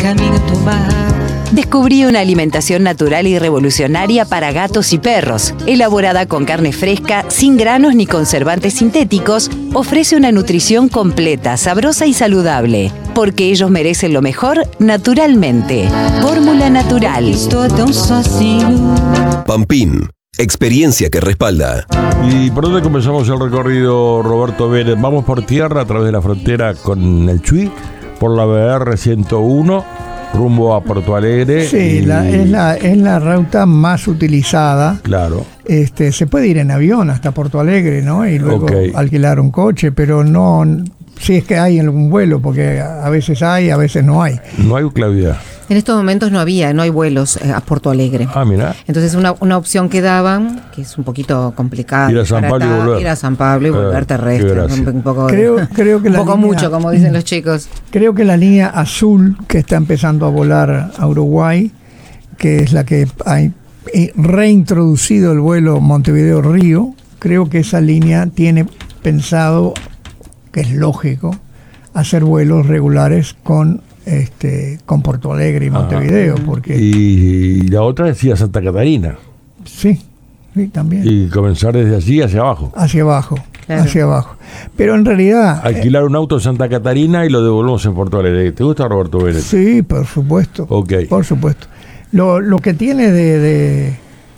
caminho do mar. Descubrí una alimentación natural y revolucionaria para gatos y perros. Elaborada con carne fresca, sin granos ni conservantes sintéticos, ofrece una nutrición completa, sabrosa y saludable. Porque ellos merecen lo mejor naturalmente. Fórmula Natural. Estou tão sozinho. Pampín, experiencia que respalda. ¿Y por dónde comenzamos el recorrido, Roberto Vélez? Vamos por tierra a través de la frontera con el Chuy, por la BR 101, rumbo a Porto Alegre. Sí, es la ruta más utilizada. Claro. Se puede ir en avión hasta Porto Alegre, ¿no? Y luego alquilar un coche, pero no, si es que hay algún vuelo, porque a veces hay, a veces no hay. No hay claridad. En estos momentos no hay vuelos a Porto Alegre. Ah, mira. Entonces una opción que daban, que es un poquito complicada. Ir a San Pablo y volver. Ir a San Pablo y volver terrestre. Un poco, creo que un poco mucho, como dicen los chicos. Creo que la línea azul que está empezando a volar a Uruguay, que es la que ha reintroducido el vuelo Montevideo-Río, creo que esa línea tiene pensado, que es lógico, hacer vuelos regulares con Porto Alegre y Montevideo. Porque y la otra decía Santa Catarina. Sí, también. Y comenzar desde allí hacia abajo. Claro. Hacia abajo. Pero en realidad... Alquilar un auto en Santa Catarina y lo devolvemos en Porto Alegre. ¿Te gusta, Roberto Vélez? Sí, por supuesto. Okay. Por supuesto. Lo que tiene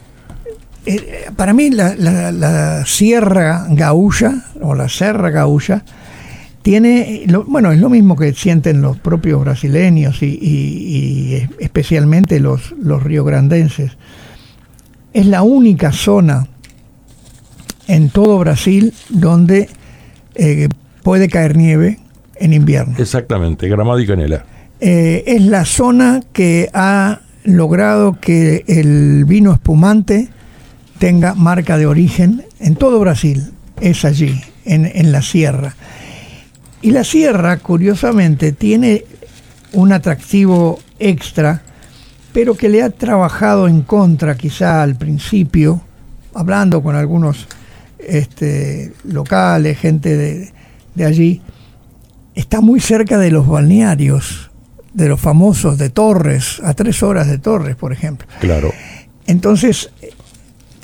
para mí la Sierra Gaúcha, o la Serra Gaúcha, tiene, es lo mismo que sienten los propios brasileños y especialmente los riograndenses. Es la única zona en todo Brasil donde puede caer nieve en invierno. Exactamente, Gramado y Canela. Es la zona que ha logrado que el vino espumante tenga marca de origen en todo Brasil. Es allí, en la sierra. Y la sierra, curiosamente, tiene un atractivo extra, pero que le ha trabajado en contra quizá al principio, hablando con algunos locales, gente de allí. Está muy cerca de los balnearios, de los famosos de Torres, a 3 horas de Torres, por ejemplo. Claro. Entonces,